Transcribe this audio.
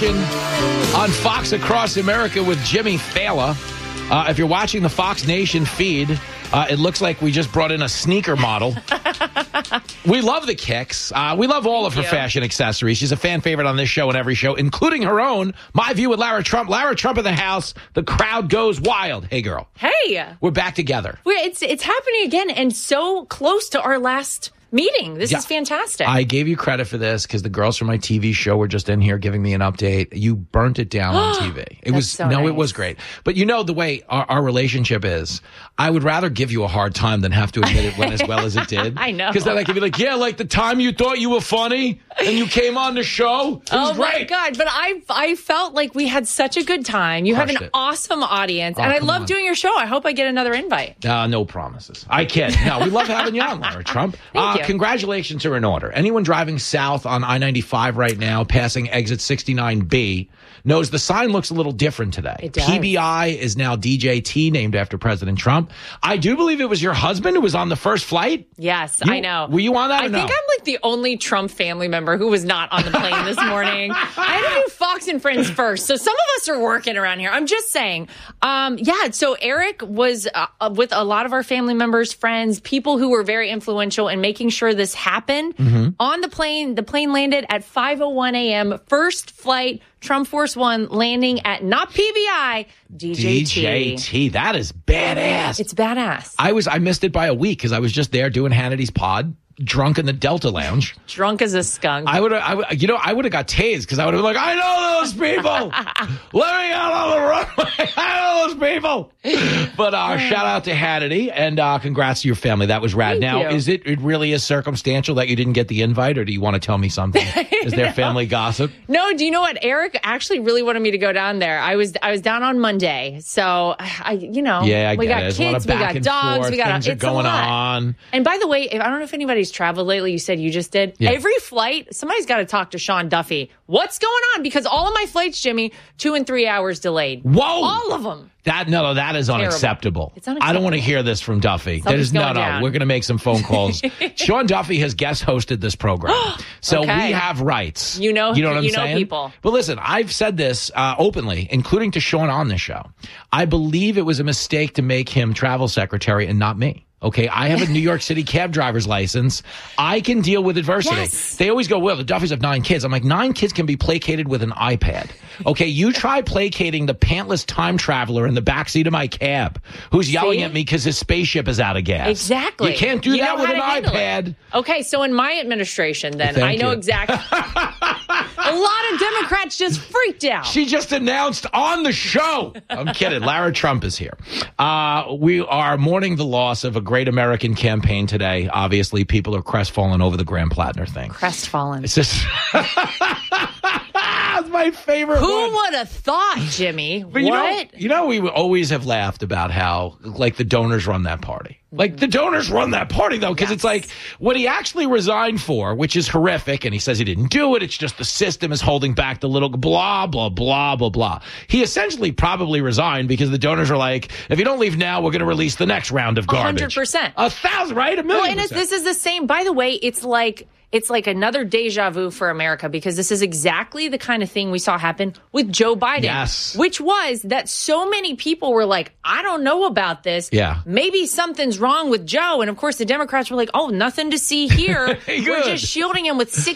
Nation on Fox Across America with Jimmy Fallon. If you're watching the Fox Nation feed, it looks like we just brought in a sneaker model. We love the kicks. We love all of her fashion accessories. She's a fan favorite on this show and every show, including her own, My View with Lara Trump. Lara Trump in the house. The crowd goes wild. Hey, girl. Hey. We're back together. It's happening again, and so close to our last meeting. This is fantastic. I gave you credit for this because the girls from my TV show were just in here giving me an update. You burnt it down on TV. It was nice. It was great. But you know the way our relationship is, I would rather give you a hard time than have to admit it went as well as it did. I know. Because then I could be like, yeah, like the time you thought you were funny and you came on the show. It was great. My God. But I felt like we had such a good time. You have an awesome audience. And I love doing your show. I hope I get another invite. No promises. I kid. No, we love having you on, Lara Trump. Thank you. Congratulations are in order. Anyone driving south on I-95 right now, passing exit 69B, knows the sign looks a little different today. It does. PBI is now DJT, named after President Trump. I do believe it was your husband who was on the first flight. Yes, I know. Were you on that? I think I'm like the only Trump family member who was not on the plane this morning. I had to do Fox and Friends first, so some of us are working around here. I'm just saying. So Eric was with a lot of our family members, friends, people who were very influential in making sure this happened. On the plane. The plane landed at 5:01 a.m. First flight, Trump Force One, landing at not PBI, DJT. DJT. That is badass. It's badass. I missed it by a week because I was just there doing Hannity's pod, drunk in the Delta Lounge. Drunk as a skunk. I would have got tased because I would have been like, I know those people. Let me out on the runway. I know those people. But shout out to Hannity and congrats to your family. That was rad. Thank you. Is it really is circumstantial that you didn't get the invite, or do you want to tell me something? Is there family gossip? No, do you know what? Eric actually really wanted me to go down there. I was down on Monday. So I we get got it. kids, we got dogs, we got things are going on. And by the way, I don't know if anybody's traveled lately. You said you just did. Yeah. Every flight, somebody's got to talk to Sean Duffy. What's going on? Because all of my flights, Jimmy, 2 and 3 hours delayed. Whoa. All of them. That is unacceptable. It's unacceptable. I don't want to hear this from Duffy. Something's going down. We're going to make some phone calls. Sean Duffy has guest hosted this program. So Okay. we have rights. You know what I'm you know saying? people. But listen, I've said this openly, including to Sean on this show. I believe it was a mistake to make him travel secretary and not me. Okay, I have a New York City cab driver's license. I can deal with adversity. Yes. They always go, well, the Duffys have 9 kids. I'm like, 9 kids can be placated with an iPad. Okay, you try placating the pantless time traveler in the backseat of my cab who's yelling at me because his spaceship is out of gas. Exactly. You can't do that with an iPad. Okay, so in my administration, then, Thank I know you. exactly. A lot of Democrats just freaked out. She just announced on the show. I'm kidding. Lara Trump is here. We are mourning the loss of a great American campaign today. Obviously, people are crestfallen over the Graham Plattner thing. Crestfallen. It's just... It's my favorite one. Who would have thought, Jimmy? But what? You know, we always have laughed about how, like, the donors run that party. Like, the donors run that party, though, because it's like what he actually resigned for, which is horrific, and he says he didn't do it. It's just the system is holding back the little blah, blah, blah, blah, blah. He essentially probably resigned because the donors are like, if you don't leave now, we're going to release the next round of garbage. 100%. 1,000, right? 1,000,000%. Well, and this is the same. By the way, it's like another deja vu for America because this is exactly the kind of thing we saw happen with Joe Biden. Yes. Which was that so many people were like, I don't know about this. Yeah. Maybe something's wrong with Joe. And of course, the Democrats were like, oh, nothing to see here. Hey, we're good. just shielding him with